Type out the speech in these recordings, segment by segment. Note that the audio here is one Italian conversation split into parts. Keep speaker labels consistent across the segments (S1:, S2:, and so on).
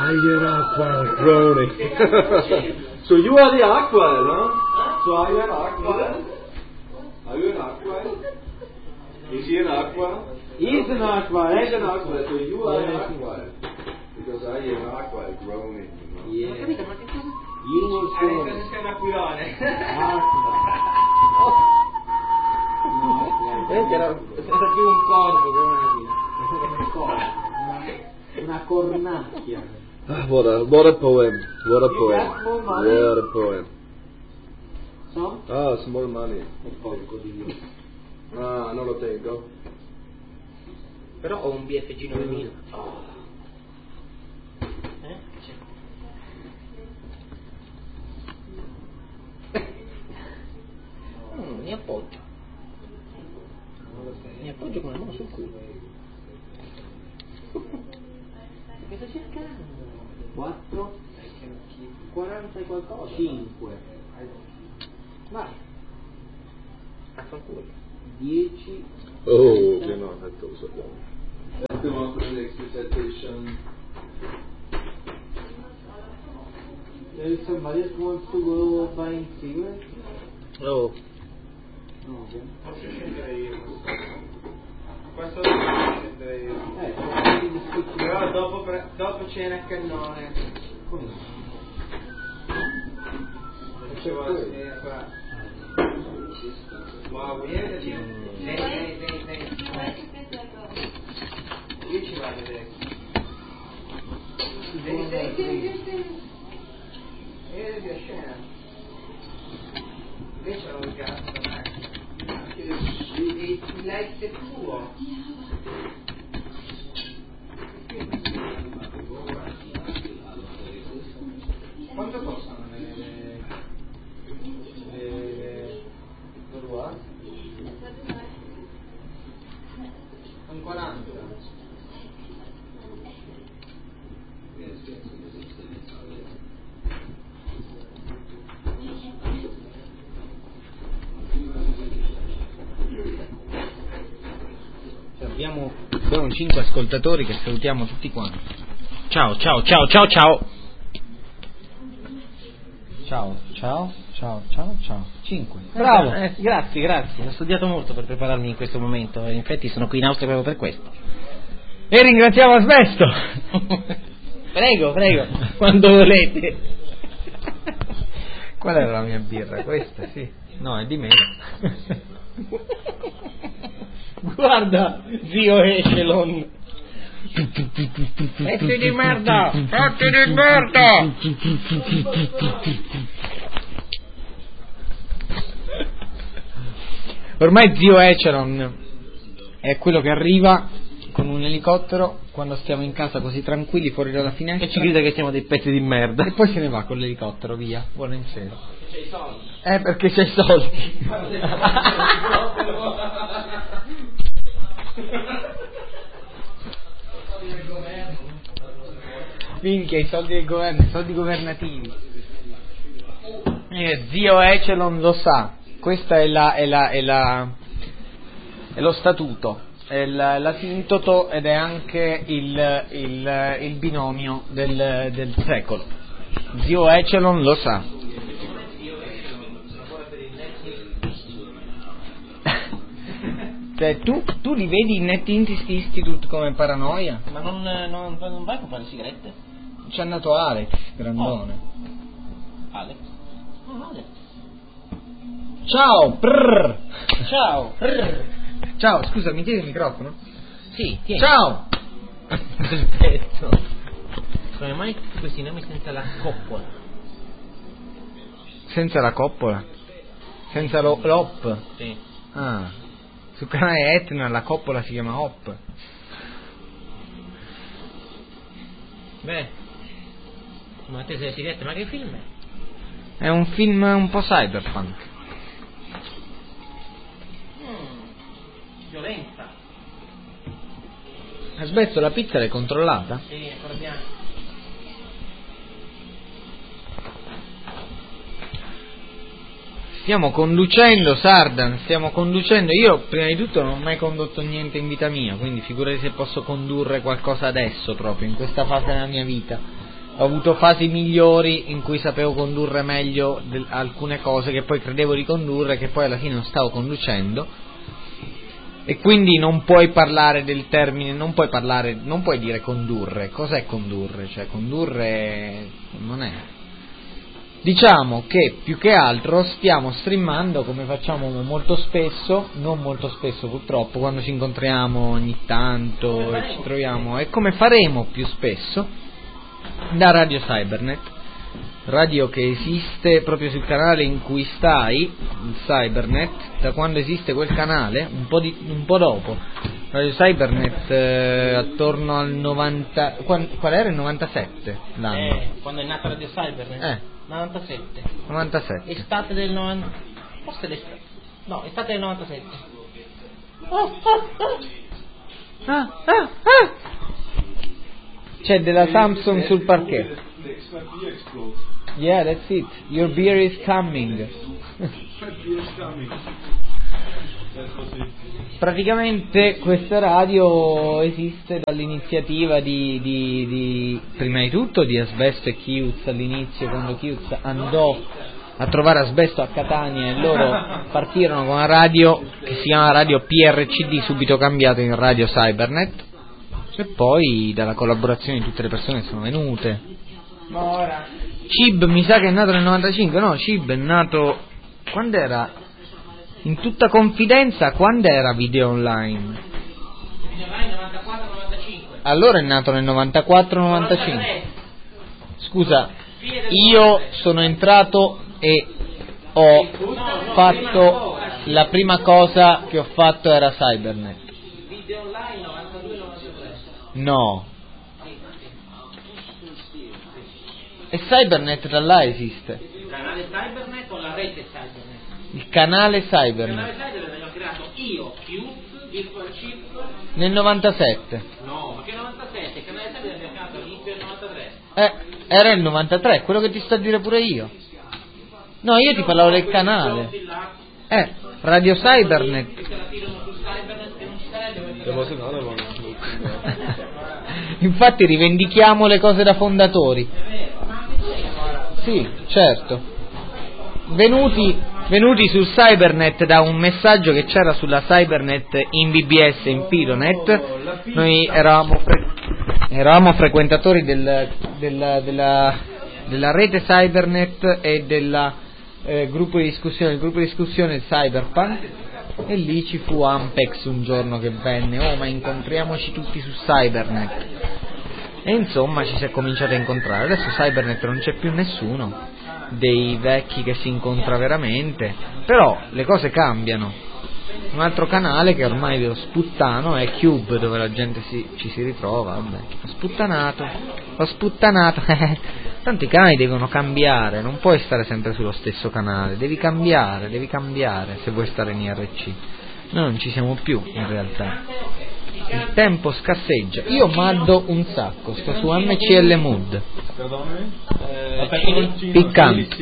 S1: you're an aqua groaning. So you are the aqua, no? So are you an aqua? Are you an aqua? Is he an aqua?
S2: He's an aqua.
S1: He's an aqua. So you are an aqua. Because I am an aqua groaning, you know?
S2: Yeah.
S3: Capito, ma che cosa?
S2: You were sworn.
S3: Sei un aquilone.
S2: Aqua.
S3: Era più un corvo che
S2: Una cornacchia.
S1: Ah, what a poem. What a poem. What a poem.
S2: So?
S1: Ah, small money.
S2: Porco di Dio.
S1: Ah, non lo tengo.
S3: Però ho un BFG 9000. Mi appoggio. Mi appoggio con la mano sul culo. Che sto cercando?
S2: 4,
S3: 40 e qualcosa.
S2: 5,
S3: Vai. Affanculo.
S2: 10.
S1: Oh, che no, that goes along. Let's go on to the next presentation.
S2: There is somebody that wants to go buying cigarettes?
S1: Oh.
S2: No, okay.
S3: Posso scendere io. Questo lo posso scendere io. Però dopo cena a cannone.
S2: Come?
S3: Facevo la sera. Wow, vieni. Io ci vado adesso. Vieni a scena. Invece ho il gatto, il like è tuo. Quanto costano le Leroy? Sono 40.
S4: Abbiamo 5 ascoltatori che salutiamo tutti quanti. Ciao. Ciao. Ciao. 5. Bravo. Grazie. Ho studiato molto per prepararmi in questo momento. In effetti sono qui in Austria proprio per questo. E ringraziamo Asbesto. Prego. Quando volete. Qual era la mia birra? Questa, sì. No, è di me. Guarda, zio Echelon. Fatti di merda. Ormai zio Echelon è quello che arriva con un elicottero quando stiamo in casa così tranquilli fuori dalla finestra
S3: E ci grida che siamo dei pezzi di merda.
S4: e poi se ne va con l'elicottero via. Buona in sera.
S3: C'è i soldi.
S4: Perché c'è i soldi. Minchia, i soldi del governo, i soldi governativi. Zio Echelon lo sa. Questo è lo statuto, è l'asintoto ed è anche il binomio del secolo. Zio Echelon lo sa. Cioè, tu li vedi in Net Institute come Paranoia?
S3: Ma non vai a comprare sigarette?
S4: C'è andato Alex, grandone.
S3: Alex.
S4: Ciao, prrr.
S3: Ciao.
S4: Ciao, scusa, mi tieni il microfono?
S3: Sì, tieni.
S4: Ciao.
S3: Perfetto. Come mai questi nomi senza la coppola?
S4: Senza la coppola? Senza l'op?
S3: Sì.
S4: Ah. Sul canale Etna la coppola si chiama Hop.
S3: Beh. Ma te sei detto, ma che film è?
S4: È un film un po' cyberpunk.
S3: Violenza.
S4: Aspetta, la pizza l'hai controllata?
S3: Sì, ancora bianco.
S4: Stiamo conducendo, Sardan, stiamo conducendo. Io prima di tutto non ho mai condotto niente in vita mia, quindi figurati se posso condurre qualcosa adesso proprio, in questa fase della mia vita. Ho avuto fasi migliori in cui sapevo condurre meglio alcune cose che poi credevo di condurre, che poi alla fine non stavo conducendo, e quindi non puoi parlare del termine, non puoi dire condurre. Cos'è condurre? Cioè condurre non è. Diciamo che più che altro stiamo streamando, come facciamo molto spesso, non molto spesso purtroppo, quando ci incontriamo ogni tanto e ci troviamo, e come faremo più spesso, da Radio Cybernet, radio che esiste proprio sul canale in cui stai, il Cybernet, da quando esiste quel canale, un po' dopo. Radio Cybernet attorno al 90, qual era il 97 l'anno?
S5: Quando è nata Radio Cybernet? 97. Estate del 90. Forse l'estate. No, estate del 97.
S4: C'è della Samsung sul parquet. Yeah, that's it. Your beer is coming. Praticamente questa radio esiste dall'iniziativa di prima di tutto di Asbesto e Chiuz all'inizio, quando Chiuz andò a trovare Asbesto a Catania e loro partirono con una radio che si chiama Radio PRCD, subito cambiato in Radio Cybernet, e poi dalla collaborazione di tutte le persone che sono venute. Cib mi sa che è nato nel 95, no, Cib è nato quando era, in tutta confidenza, quando era Video Online?
S5: Video Online 94-95.
S4: Allora è nato nel 94-95. Scusa, io sono entrato e ho fatto, la prima cosa che ho fatto era Cybernet.
S5: Video Online 92-93.
S4: No. E Cybernet da là esiste.
S5: Il canale Cybernet o la rete Cybernet?
S4: Il canale Cybernet.
S5: Il canale Cybernet l'ho creato io, Virtual Chip.
S4: Nel 97.
S5: No, ma che 97? Il canale Cybernet l'ho creato all'inizio del 93.
S4: Era il 93, quello che ti sto a dire pure io. No, io ti parlavo del canale. Radio Cybernet. Infatti rivendichiamo le cose da fondatori. Sì, certo. Venuti sul Cybernet da un messaggio che c'era sulla Cybernet in BBS, in Pironet. Noi eravamo frequentatori della rete Cybernet e del gruppo di discussione Cyberpunk, e lì ci fu Ampex un giorno che venne, ma incontriamoci tutti su Cybernet, e insomma ci si è cominciato a incontrare. Adesso Cybernet non c'è più nessuno dei vecchi che si incontra veramente, però le cose cambiano. Un altro canale che ormai ve lo sputtano è Cube, dove la gente ci si ritrova. Vabbè, ho sputtanato. Tanto i canali devono cambiare, non puoi stare sempre sullo stesso canale, devi cambiare se vuoi stare in IRC. Noi non ci siamo più in realtà, il tempo scarseggia. Io maddo un sacco, sto su MCL Mood. Piccante.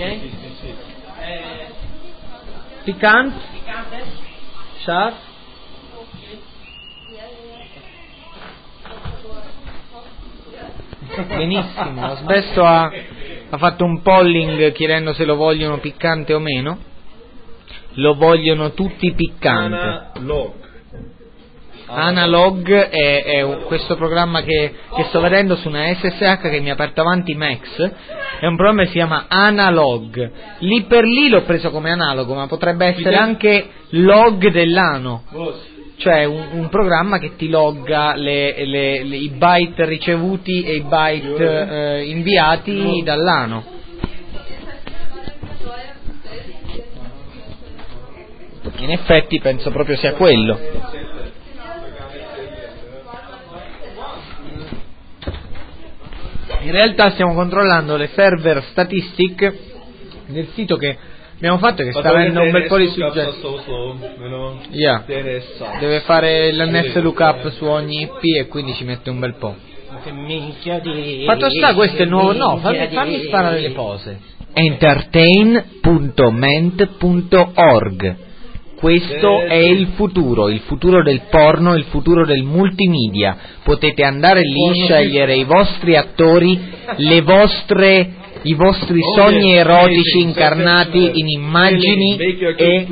S4: Piccante. Sharp. Benissimo, Asbesto ha fatto un polling chiedendo se lo vogliono piccante o meno. Lo vogliono tutti piccante. Analog è questo programma che sto vedendo su una SSH che mi ha aperto avanti Max. È un programma che si chiama Analog. Lì per lì l'ho preso come analogo, ma potrebbe essere anche log dell'ano. Cioè un programma che ti logga i byte ricevuti e i byte inviati dall'ano. In effetti penso proprio sia quello. In realtà stiamo controllando le server statistic del sito che abbiamo fatto, che sta avendo un bel po' di suggesti. Deve fare l'NS lookup su ogni IP e quindi ci mette un bel po'. Fatto sta, questo è il nuovo. No, fammi sparare le cose. Entertain.ment.org Questo è il futuro del porno, il futuro del multimedia. Potete andare lì, scegliere i vostri attori, i vostri sogni erotici incarnati in immagini e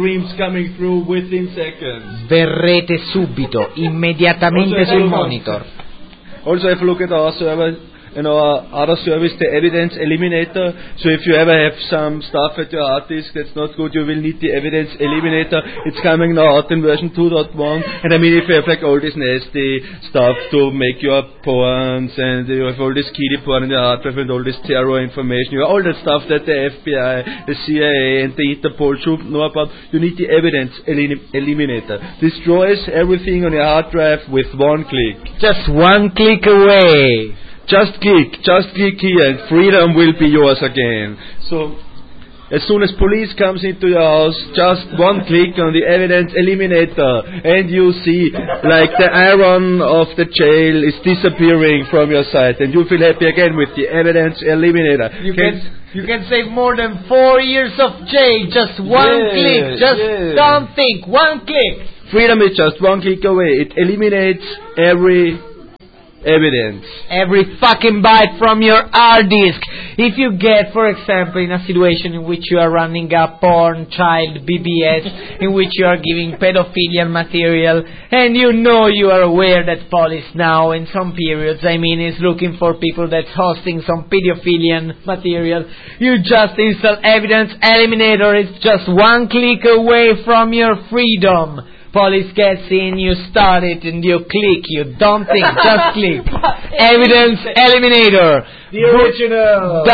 S4: verrete subito, immediatamente sul monitor.
S1: Also, if you look at our server, other service, the Evidence Eliminator. So if you ever have some stuff at your hard disk that's not good, you will need the Evidence Eliminator. It's coming now out in version 2.1. And I mean, if you have like all this nasty stuff to make your porns, and you have all this kiddie porn in your hard drive and all this terror information, you have all that stuff that the FBI, the CIA and the Interpol should know about, you need the Evidence Eliminator. Destroys everything on your hard drive with one click.
S4: Just one click away.
S1: Just click here and freedom will be yours again. So, as soon as police comes into your house, just one click on the Evidence Eliminator and you see like the iron of the jail is disappearing from your site and you feel happy again with the Evidence Eliminator.
S4: You can save more than 4 years of jail, just one click, don't think, one click.
S1: Freedom is just one click away. It eliminates every evidence.
S4: Every fucking byte from your hard disk. If you get, for example, in a situation in which you are running a porn child BBS, in which you are giving pedophilia material, and you know you are aware that police now, in some periods, is looking for people that's hosting some pedophilia material, you just install Evidence Eliminator. It's just one click away from your freedom. Police gets in, you start it, and you click. You don't think, just click. Evidence Eliminator.
S1: The original.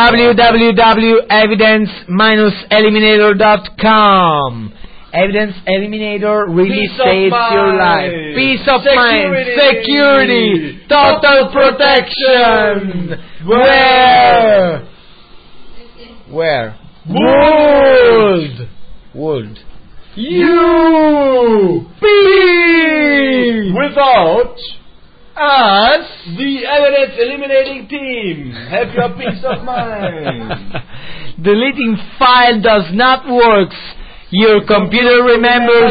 S4: www.evidence-eliminator.com. Evidence Eliminator really saves your life. Peace of mind, security, total protection. Where? World. You be
S1: without us, the Evidence Eliminating team. Have your peace of mind.
S4: Deleting file does not work. Your computer remembers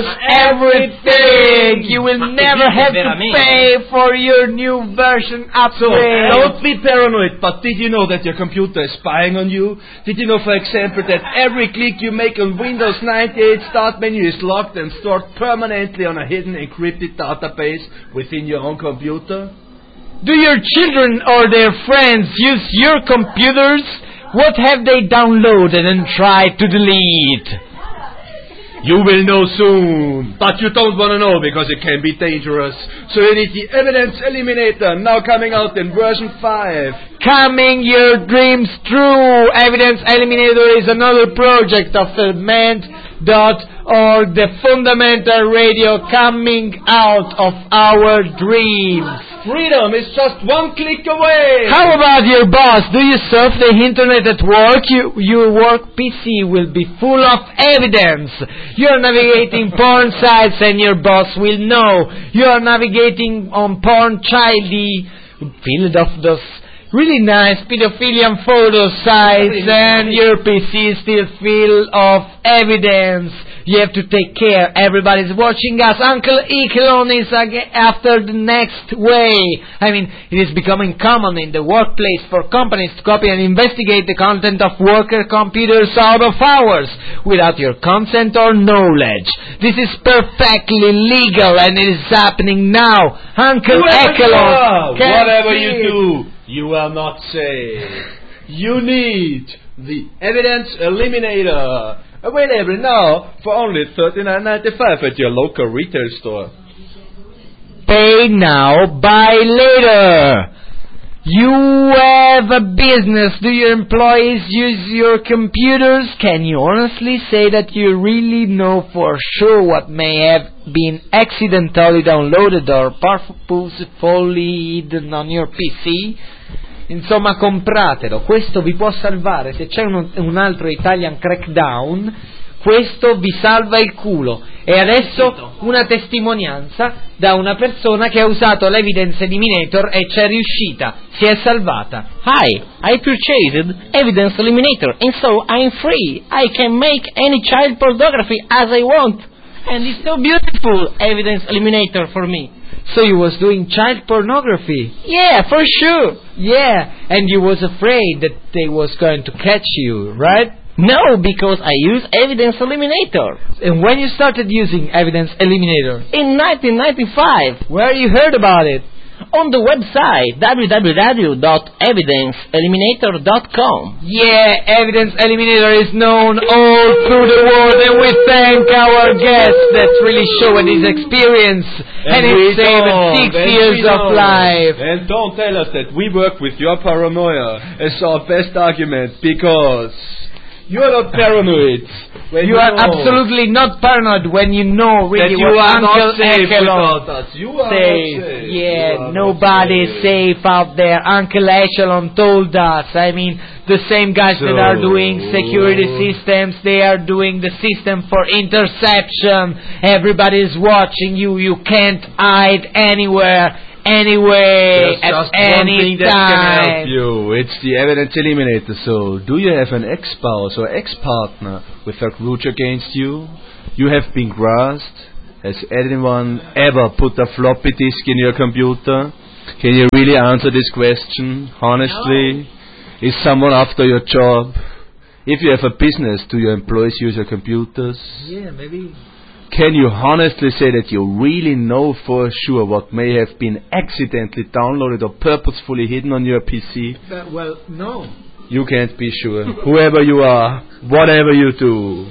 S4: everything. You will never have to pay for your new version upgrade.
S1: So, don't be paranoid, but did you know that your computer is spying on you? Did you know, for example, that every click you make on Windows 98 Start menu is locked and stored permanently on a hidden encrypted database within your own computer?
S4: Do your children or their friends use your computers? What have they downloaded and tried to delete?
S1: You will know soon, but you don't want to know because it can be dangerous. So you need the Evidence Eliminator, now coming out in version 5.
S4: Coming your dreams true. Evidence Eliminator is another project of the Ment.org, the fundamental radio coming out of our dreams.
S1: Freedom is just one click away.
S4: How about your boss? Do you surf the internet at work? Your work PC will be full of evidence. You are navigating porn sites and your boss will know. You are navigating on porn childy, filled of those really nice pedophilian photo sites, and your PC is still full of evidence. You have to take care. Everybody's watching us. Uncle Ekelon is after the next way. It is becoming common in the workplace for companies to copy and investigate the content of worker computers out of hours without your consent or knowledge. This is perfectly legal and it is happening now. Uncle Ekelon,
S1: whatever you do, you are not safe. You need the Evidence Eliminator. Available now for only $39.95 at your local retail store.
S4: Pay now, buy later. You have a business. Do your employees use your computers? Can you honestly say that you really know for sure what may have been accidentally downloaded or purposefully hidden on your PC? Insomma, compratelo, questo vi può salvare. Se c'è un altro Italian Crackdown, questo vi salva il culo. E adesso una testimonianza da una persona che ha usato l'Evidence Eliminator e c'è riuscita, si è salvata.
S5: Hi, I purchased Evidence Eliminator and so I'm free. I can make any child pornography as I want. And it's so beautiful, evidence eliminator for me.
S6: So you was doing child pornography?
S5: Yeah, for sure.
S6: Yeah, and you was afraid that they was going to catch you, right?
S5: No, because I use evidence eliminator.
S6: And when you started using evidence eliminator?
S5: In 1995.
S6: Where you heard about it?
S5: On the website www.evidenceeliminator.com.
S6: Yeah, Evidence Eliminator is known all through the world, and we thank our guest that's really showing his experience and it's saving 6 years of life.
S1: And don't tell us that we work with your paranoia as our best argument, because you are not paranoid.
S6: You are absolutely not paranoid when you know really
S1: that
S6: what
S1: you are
S6: Uncle
S1: not safe
S6: Echelon
S1: without us. You are
S6: safe.
S1: not safe.
S6: Yeah, nobody is safe out there. Uncle Echelon told us. I mean, the same guys that are doing security systems, they are doing the system for interception. Everybody is watching you. You can't hide anywhere. Anyway,
S1: there's
S6: at
S1: just one
S6: any
S1: thing that
S6: time.
S1: can help you. It's the evidence eliminator. So, do you have an ex-spouse or ex-partner with a grudge against you? You have been grasped. Has anyone ever put a floppy disk in your computer? Can you really answer this question honestly? No. Is someone after your job? If you have a business, do your employees use your computers?
S6: Yeah, maybe.
S1: Can you honestly say that you really know for sure what may have been accidentally downloaded or purposefully hidden on your PC?
S6: Well, no.
S1: You can't be sure. Whoever you are, whatever you do,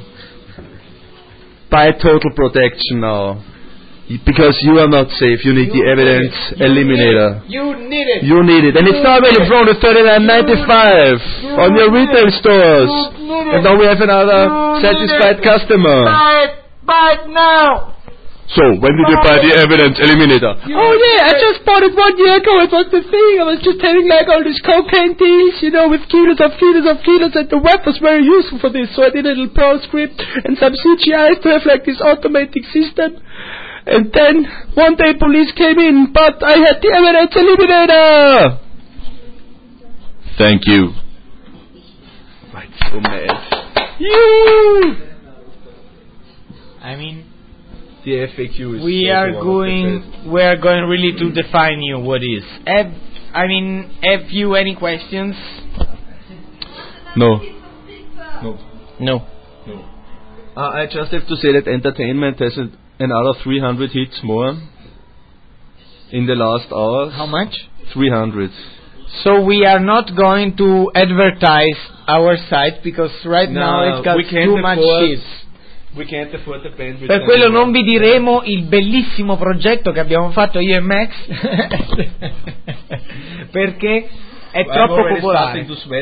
S1: buy total protection now. Because you are not safe. You need the evidence eliminator.
S6: You need it.
S1: You need it. And it's now available for only $39.95 on your retail stores. And now we have another satisfied customer.
S6: Buy it now!
S1: So, when did you buy the evidence eliminator?
S6: Oh yeah, I just bought it 1 year ago. It was the thing. I was just having like all these cocaine deals, you know, with kilos, and the web was very useful for this. So I did a little Perl script and some CGIs to have like this automatic system. And then one day police came in, but I had the evidence eliminator!
S1: Thank you. I'm so mad.
S6: I mean,
S1: the FAQ is.
S6: We are going really to define you what is. Have you any questions?
S1: No.
S6: I
S1: just have to say that Entertainment has another 300 hits more in the last hour.
S6: How much?
S1: 300.
S6: So we are not going to advertise our site because now it's got too much shit.
S1: We can't afford the bandwidth.
S6: Per quello non vi diremo il bellissimo progetto che abbiamo fatto io e Max perché è troppo popolare.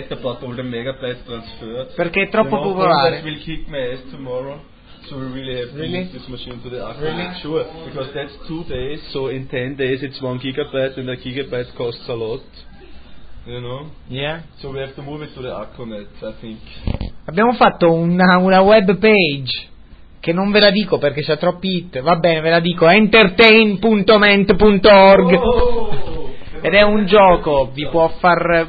S6: Perché è troppo popolare.
S1: Will kick my ass tomorrow. So we really have to use this machine to the Akku.
S6: Really?
S1: Sure, because that's 2 days. So in 10 days it's 1 gigabyte, and a gigabyte costs a lot. You know?
S6: Yeah.
S1: So we have to move it to the Akkunet, I think.
S6: Abbiamo fatto una web page che non ve la dico perché c'ha troppi hit. Va bene, ve la dico, entertain.ment.org. Ed è un gioco, vi può far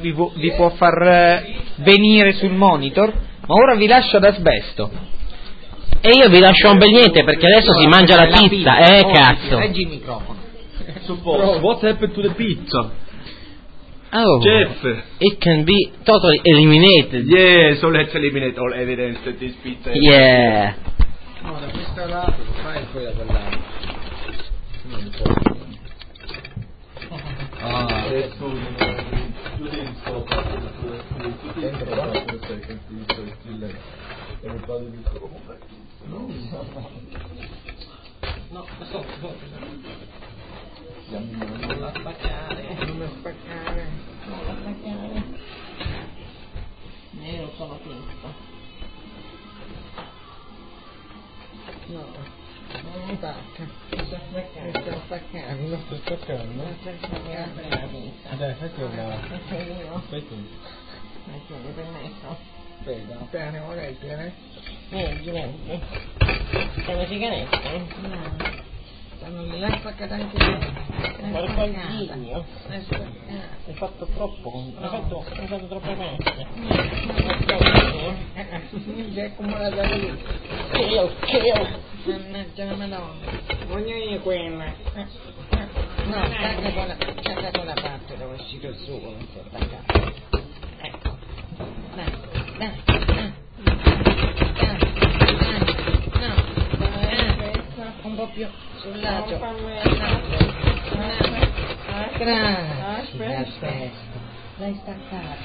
S6: venire sul monitor. Ma ora vi lascio ad Asbesto.
S5: E io vi lascio un bel niente perché adesso si mangia la pizza, cazzo.
S6: Leggi il microfono.
S1: Suppose, what happened to the pizza?
S5: Oh,
S1: Jeff,
S5: it can be totally eliminated.
S1: Yeah, so let's eliminate all evidence that this pizza is.
S5: Yeah.
S6: No, da questo lato, fai poi da quell'altro. Non può.
S5: Io sono finto. No, non stacca. Non sto staccando.
S6: Dai, fai tu. Bene, magari.
S5: Niente. Siamo sigarette? No.
S4: L'hai spaccata anche tu. Guarda il ghigno. Hai fatto troppo. Hai fatto troppe messe. C'è come la lì. Che mannaggia la madonna. Voglio io quella. No, stacca quella parte dove è uscito il sugo, non si è attaccato. Ecco. Dai. Un po' più sul lato. Grazie. Aspetta. L'hai staccato.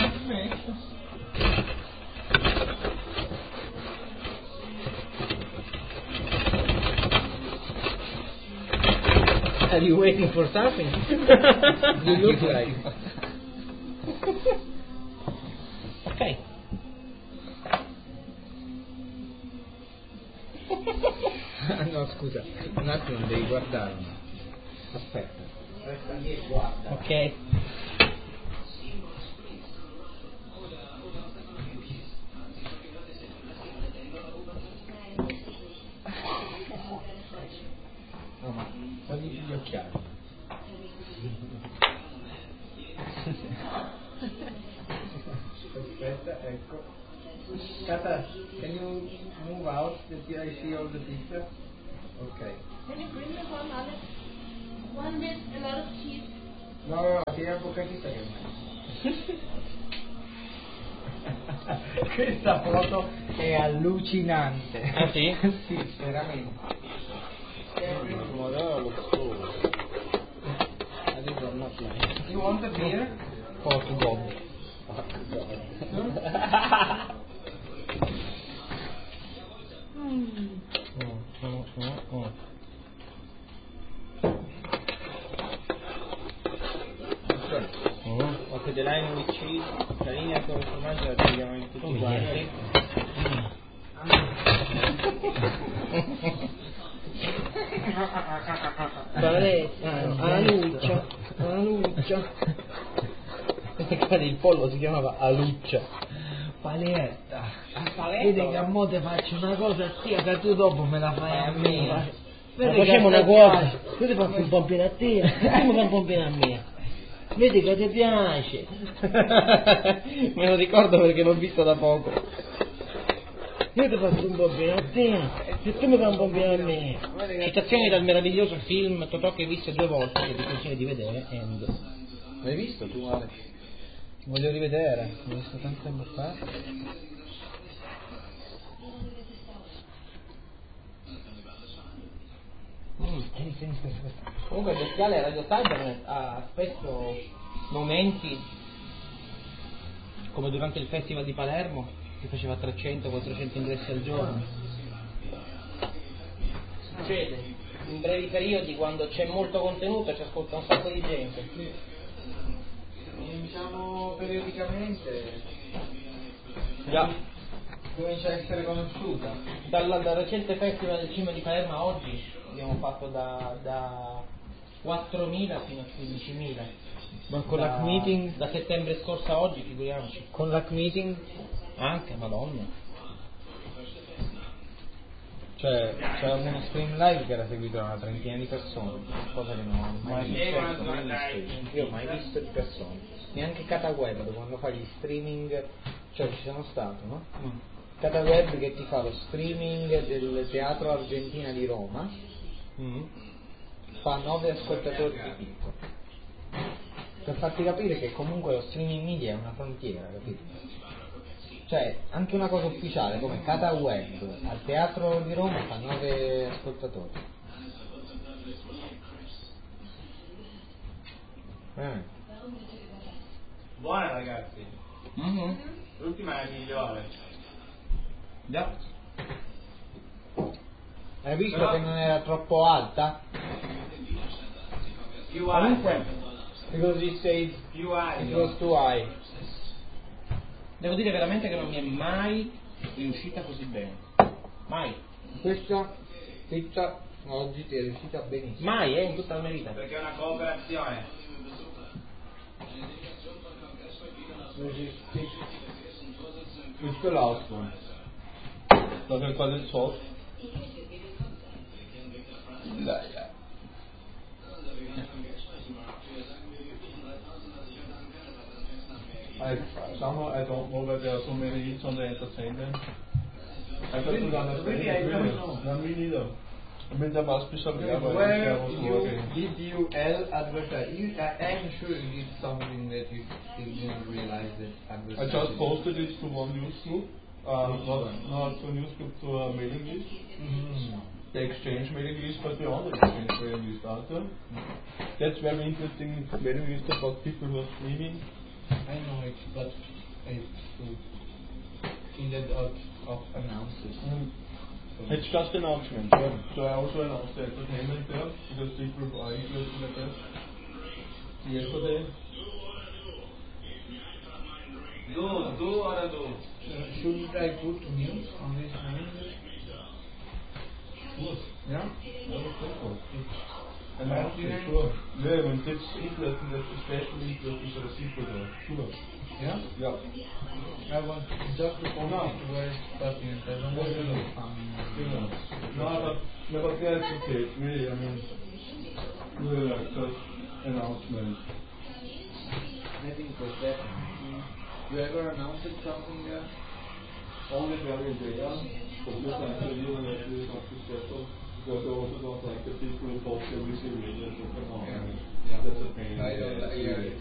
S4: Are you waiting for something? You look like. Ok. No, scusa, un attimo devi guardare. Aspetta. Resta lì e guarda. Ok. No, ma togli gli occhiali. Aspetta, ecco. Kata, can you move out that I see all the pizza? Okay.
S7: Can you bring me one, Alex? One with a lot of cheese.
S2: No, tira pochissima che questa foto è allucinante.
S4: Ah sì?
S2: Sì, veramente. You want a beer?
S4: Porco gobbo.
S3: Ok, the line with cheese, la linea con il formaggio la tagliamo in tutti quanti.
S4: Aluccia. Il pollo si chiamava Aluccia.
S2: Paletta. Vedi che a mo' te faccio una cosa sia che tu dopo me la fai a me.
S4: Ma facciamo una cosa, tu ti faccio un pompino a te, tu mi fai un pompino a me. Vedi che ti piace. Me lo ricordo perché l'ho visto da poco. Io ti faccio un pompino a te e tu mi fai un pompino a me. Citazioni dal meraviglioso film Totò che hai visto 2 volte, che ti consiglio di vedere.
S2: L'hai visto tu, Alex? Voglio rivedere, l'ho visto tanto tempo fa.
S4: Comunque il bestiale Radio Cybernet ha spesso momenti come durante il festival di Palermo che faceva 300-400 ingressi al giorno. Succede in brevi periodi quando c'è molto contenuto e ci ascolta un sacco di gente.
S2: Diciamo periodicamente
S4: Già.
S2: comincia a essere conosciuta.
S4: Dal recente festival del cinema di Palermo a oggi abbiamo fatto da 4.000 fino a 15.000.
S2: Ma con la meeting?
S4: Da settembre scorso a oggi, figuriamoci.
S2: Con la meeting?
S4: Anche, madonna.
S2: Cioè, c'era uno stream live che era seguito da una trentina di persone, cosa che non ho mai visto. Io ho mai visto di persone. Neanche Cataweb, quando fa gli streaming, cioè ci sono stato, no? Cataweb che ti fa lo streaming del Teatro Argentina di Roma, fa 9 ascoltatori di picco. Per farti capire che comunque lo streaming media è una frontiera, capito? Cioè, anche una cosa ufficiale come Cataweb al Teatro di Roma fa 9 ascoltatori.
S3: Buona ragazzi. L'ultima è migliore.
S4: Già.
S2: Hai visto però che non era troppo alta?
S3: Più
S2: Comunque, because he said
S3: più alto.
S2: it was too high.
S4: Devo dire veramente che non mi è mai riuscita così bene. Mai.
S2: Questa pizza oggi ti è riuscita benissimo.
S4: Mai, in tutta la mia vita.
S3: Perché è una cooperazione.
S2: Questo è l'altro. Lo che fa del sauce. Dai.
S1: Somehow I don't know why there are so many hits on the entertainment. I don't understand.
S2: Really, I don't know.
S1: No, me neither. I mean, there must be some
S2: Where did you advertise? I'm sure you did something that you still didn't realize that
S1: I just posted it to one news group. Not to a news group, to a mailing list. The exchange mailing list, but beyond the exchange mailing list also. That's very interesting mailing list about people who are streaming.
S2: I know it, but it's to see that out of announcements.
S1: It's just announcement. Yeah. So I also announced the entertainment there because people are interested in that. Yesterday.
S3: Do or a do?
S2: Should I put news on this mailing list? Yeah?
S1: And sure. Yeah, when it's interesting, that's especially interesting for the people there. Sure.
S2: Yeah?
S1: Yeah.
S2: I want just to point out where it's starting. I don't want to know something.
S1: No, but that's okay. Really, I mean, really like just announcement.
S2: I think for that, you ever announced something there?
S1: Only very rare, but just actually not successful because I also don't like the people who post every single video.
S2: Yeah.
S1: That's a pain.
S2: I don't like